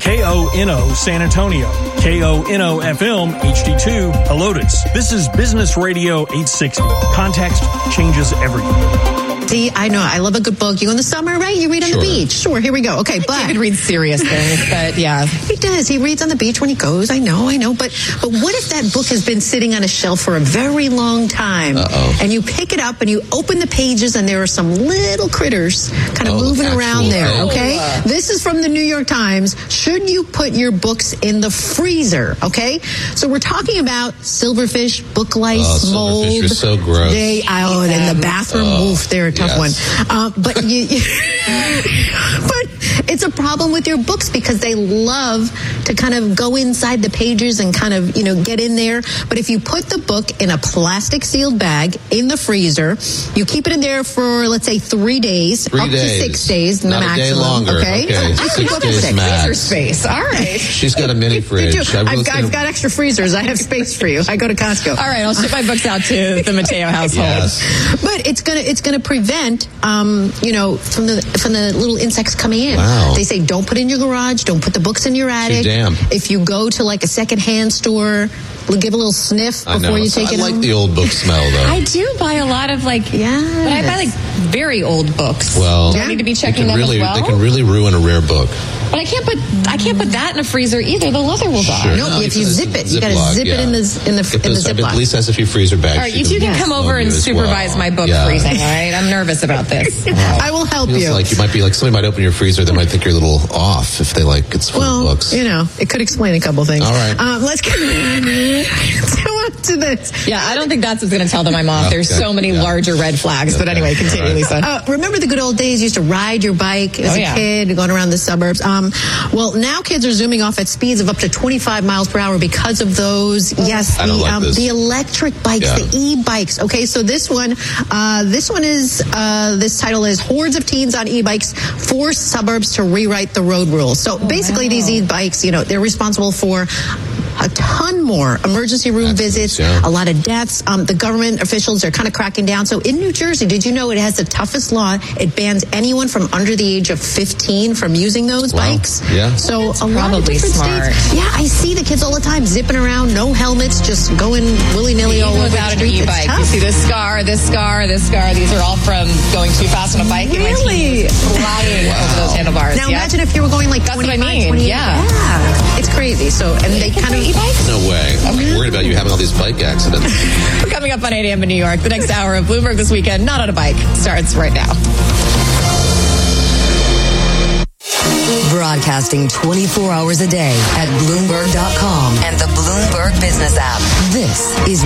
KONO San Antonio, KONO FM HD2 Helotes. This is Business Radio 860. Context changes everything. See, I know. I love a good book. You go in the summer, right? You read on the beach. Sure, here we go. Okay, but David reads serious things, but yeah. He does. He reads on the beach when he goes. I know. But what if that book has been sitting on a shelf for a very long time? And you pick it up and you open the pages and there are some little critters kind of moving around there, okay? This is from the New York Times. Should you put your books in the freezer, okay? So we're talking about silverfish, book lice, mold. Silverfish are so gross. In the bathroom, oof, they're a tough one. But but it's a problem with your books because they love to kind of go inside the pages and kind of, get in there. But if you put the book in a plastic sealed bag in the freezer, you keep it in there for, let's say, 3 days, up to 6 days, the Not maximum. a day longer. Okay. 6 days max. Freezer space. All right. She's got a mini fridge. I've got extra freezers. I have space for you. I go to Costco. All right, I'll ship my books out to the Mateo household. Yes. But it's gonna prevent from the little insects coming in. Wow. They say don't put it in your garage, don't put the books in your attic. Too damp. If you go to like a secondhand store, give a little sniff before you take it home. I like the old book smell though. I do buy a lot of but I buy very old books. Well, do I need to be checking them as well? They can really ruin a rare book. But I can't put that in a freezer either. The leather will die. Sure. No, if you zip it, you got to zip it in the Ziploc. At least has a few freezer bags. All right, you two can come over and supervise my book freezing. All right, I'm nervous about this. I will help you. Like you might be like somebody might open your freezer. They might think you're a little off if they it's full of books. It could explain a couple things. All right, let's go on to this. Yeah, I don't think that's what's going to tell them I'm off. There's so many larger red flags. But anyway, continue, Lisa. Remember the good old days? You used to ride your bike as a kid, going around the suburbs. Well, now kids are zooming off at speeds of up to 25 miles per hour because of those. The electric bikes, the e-bikes. Okay, so this one is this title is "Hordes of Teens on E-Bikes Force Suburbs to Rewrite the Road Rules." So basically, these e-bikes, they're responsible for a ton more emergency room visits, a lot of deaths. The government officials are kind of cracking down. So in New Jersey, did you know it has the toughest law? It bans anyone from under the age of 15 from using those bikes. Yeah. So that's a lot of different smart. states. Yeah, I see the kids all the time zipping around, no helmets, just going willy-nilly all over the street. An e-bike. You see this scar. These are all from going too fast on a bike. Really? Flying over those handlebars. Now imagine if you were going like 25, 28. Yeah. It's crazy. So, and they kind of... E-bikes? No way. I'm worried about you having all these bike accidents. We're coming up on 8 a.m. in New York. The next hour of Bloomberg This Weekend, Not on a Bike, starts right now. Broadcasting 24 hours a day at Bloomberg.com and the Bloomberg Business app. This is